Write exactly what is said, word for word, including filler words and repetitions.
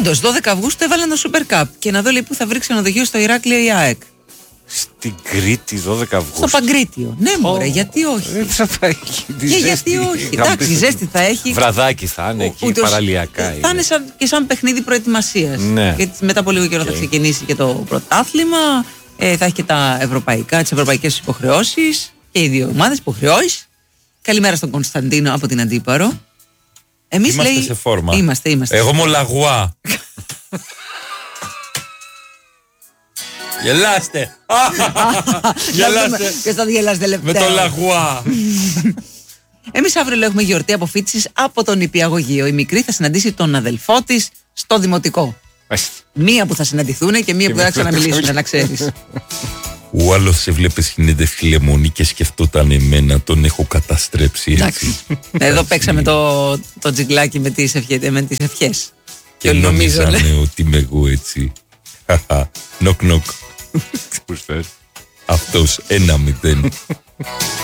Όντως, δώδεκα Αυγούστου έβαλαν το Super Cup. Και να δω λέει που θα βρει ξενοδοχείο στο Ηράκλειο η ΑΕΚ. Στην Κρήτη δώδεκα Αυγούστου. Στο Παγκρίτιο. Ναι, μωρέ, Oh. γιατί όχι. Δεν θα θα έχει τη Και ζέστη. γιατί όχι. Εντάξει, ζέστη θα έχει. Βραδάκι θα είναι εκεί, Ούτως, παραλιακά. θα είναι. είναι σαν, και σαν παιχνίδι προετοιμασίας. Ναι. Γιατί μετά από λίγο καιρό Okay. θα ξεκινήσει και το πρωτάθλημα. Ε, θα έχει και τα ευρωπαϊκά, τις ευρωπαϊκές υποχρεώσεις. Και οι δύο ομάδες υποχρεώσεις. Καλημέρα στον Κωνσταντίνο από την Αντίπαρο. Εμείς Είμαστε λέει, σε φόρμα. Είμαστε, είμαστε. Εγώ μου λαγουά. Γελάστε. Γελάστε. Ποιος θα γελάσει Με τελευταίο. το λαγουά. Εμείς αύριο έχουμε γιορτή αποφύτισης από τον νηπιαγωγείο. Η μικρή θα συναντήσει τον αδελφό της στο δημοτικό. Μία που θα συναντηθούν και μία που δεν θα ξαναμιλήσουν, να ξέρεις. Ο άλλος έβλεπε συνέντευξη Λεμονή και σκεφτόταν εμένα, τον έχω καταστρέψει έτσι. Εντάξει. Εδώ παίξαμε το, το τζιγκλάκι με τις, ευχέ, με τις ευχές. Και νομίζανε ότι είμαι εγώ έτσι. Νοκ νοκ. Αυτός ένα μηδέν.